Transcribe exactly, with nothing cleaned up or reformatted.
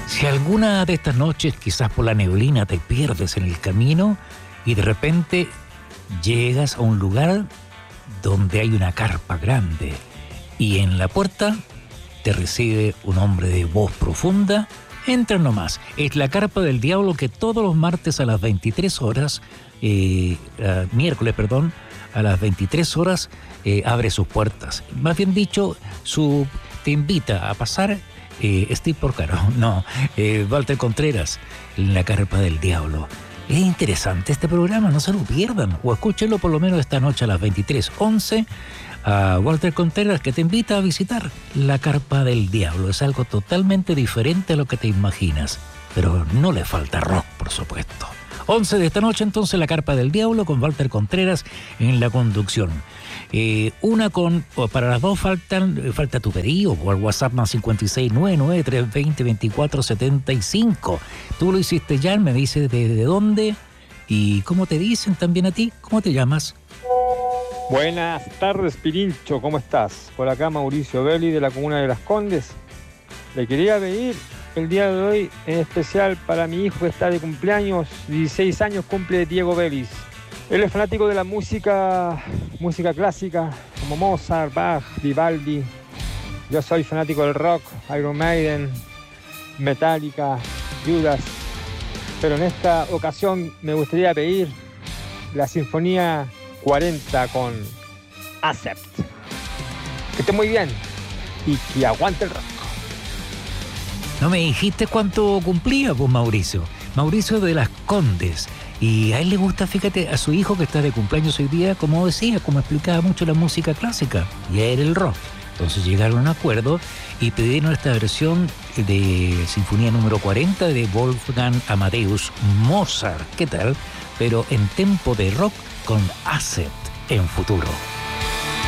Si alguna de estas noches, quizás por la neblina, te pierdes en el camino y de repente llegas a un lugar donde hay una carpa grande y en la puerta te recibe un hombre de voz profunda, entra nomás. Es la Carpa del Diablo, que todos los martes a las veintitrés horas, eh, uh, miércoles, perdón, a las veintitrés horas eh, abre sus puertas. Más bien dicho, su, te invita a pasar eh, Steve Porcaro, no, eh, Walter Contreras, en la Carpa del Diablo. Es interesante este programa, no se lo pierdan, o escúchenlo por lo menos esta noche a las veintitrés once a Walter Contreras, que te invita a visitar la Carpa del Diablo. Es algo totalmente diferente a lo que te imaginas, pero no le falta rock, por supuesto. once de esta noche, entonces, la Carpa del Diablo con Walter Contreras en la conducción. Eh, una con, para las dos faltan, falta tu pedido o al WhatsApp más cincuenta y seis nueve nueve tres dos cero veinticuatro setenta y cinco. Tú lo hiciste ya, me dices de, de dónde y cómo te dicen también a ti. ¿Cómo te llamas? Buenas tardes, Pirincho, ¿cómo estás? Por acá Mauricio Belli de la comuna de Las Condes. Le quería pedir el día de hoy en especial para mi hijo que está de cumpleaños, dieciséis años cumple Diego Vélez. Él es fanático de la música, música clásica, como Mozart, Bach, Vivaldi. Yo soy fanático del rock, Iron Maiden, Metallica, Judas. Pero en esta ocasión me gustaría pedir la Sinfonía cuarenta con Accept. Que esté muy bien y que aguante el rock. No me dijiste cuánto cumplía, pues, Mauricio. Mauricio de Las Condes. Y a él le gusta, fíjate, a su hijo que está de cumpleaños hoy día, como decía, como explicaba mucho la música clásica, y a él el rock. Entonces llegaron a un acuerdo y pidieron esta versión de Sinfonía número cuarenta de Wolfgang Amadeus Mozart. ¿Qué tal? Pero en tempo de rock con Accept en Futuro.